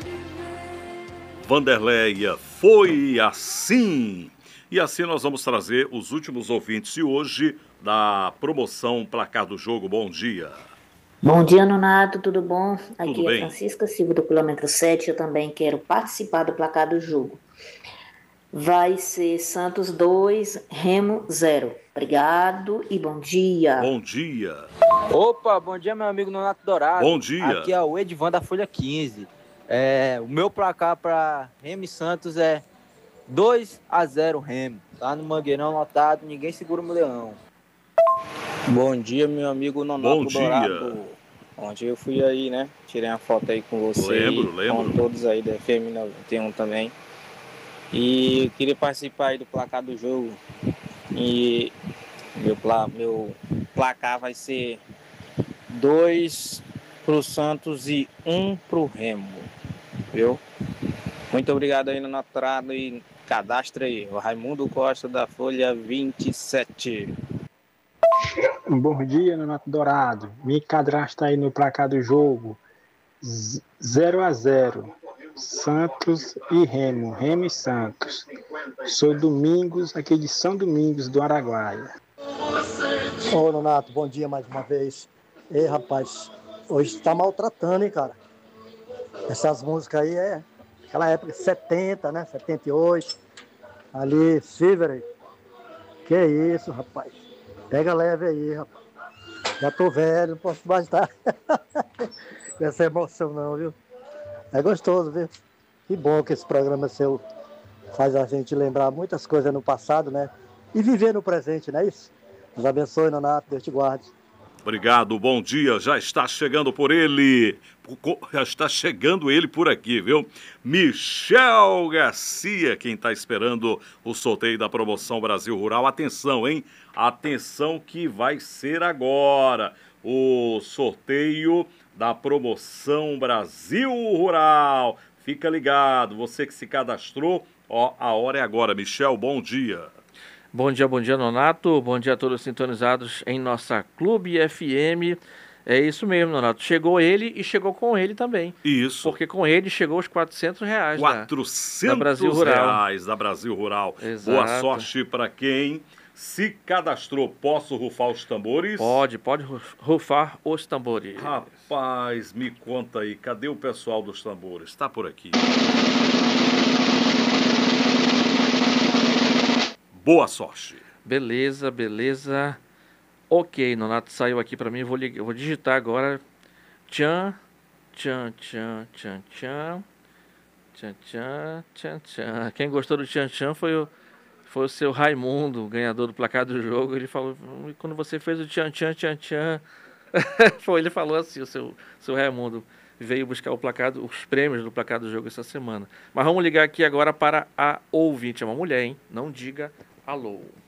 Vanderleia, foi assim. E assim nós vamos trazer os últimos ouvintes de hoje da promoção Placar do Jogo. Bom dia. Bom dia, Nonato, tudo bom? Tudo Aqui é bem? Francisca Silva do quilômetro 7. Eu também quero participar do placar do jogo. Vai ser Santos 2, Remo 0. Obrigado e bom dia. Bom dia. Opa, bom dia, meu amigo Nonato Bom Dourado. dia. Aqui é o Edvan da Folha 15. O meu placar para Remo e Santos é 2-0 Remo. Tá no Mangueirão lotado, ninguém segura o leão. Bom dia, meu amigo Bom Nonato dia. Dourado. Ontem eu fui aí, né? Tirei uma foto aí com você e com Lembro. todos aí da FM 91 também. E eu queria participar aí do placar do jogo. E meu placar vai ser 2 pro Santos e 1 pro Remo. Viu? Muito obrigado aí, Nonato Dourado, e cadastra aí. O Raimundo Costa da Folha 27. Bom dia, Nonato Dourado. Me cadastra aí no placar do jogo. 0-0. Santos e Remo. Remo e Santos. Sou Domingos, aqui de São Domingos do Araguaia. Ô, Nonato, bom dia mais uma vez. Ei, rapaz, hoje tá maltratando, hein, cara? Essas músicas aí é aquela época 70, né? 78. Ali, Silver. Que isso, rapaz? Pega leve aí, rapaz. Já tô velho, não posso mais estar com essa emoção não, viu? É gostoso, viu? Que bom que esse programa seu faz a gente lembrar muitas coisas no passado, né? E viver no presente, não é isso? Deus abençoe, Nonato, Deus te guarde. Obrigado, bom dia. Já está chegando por ele. Já está chegando ele por aqui, viu? Michel Garcia, quem está esperando o sorteio da promoção Brasil Rural. Atenção, hein? Atenção que vai ser agora o sorteio da promoção Brasil Rural. Fica ligado, você que se cadastrou, ó, a hora é agora. Michel, bom dia. Bom dia, Nonato. Bom dia a todos sintonizados em nossa Clube FM. É isso mesmo, Nonato. Chegou ele e chegou com ele também. Isso. Porque com ele chegou os R$400 da Brasil Rural. reais da Brasil Rural. Exato. Boa sorte para quem se cadastrou. Posso rufar os tambores? Pode rufar os tambores. Rapaz, me conta aí, cadê o pessoal dos tambores? Está por aqui. Boa sorte. Beleza. Ok, Nonato saiu aqui para mim. Eu vou digitar agora. Tchan. Quem gostou do tchan foi o seu Raimundo, ganhador do placar do jogo. Ele falou, quando você fez o tchan. Ele falou assim, o seu Raimundo veio buscar os prêmios do placar do jogo essa semana. Mas vamos ligar aqui agora para a ouvinte. É uma mulher, hein? Não diga alô.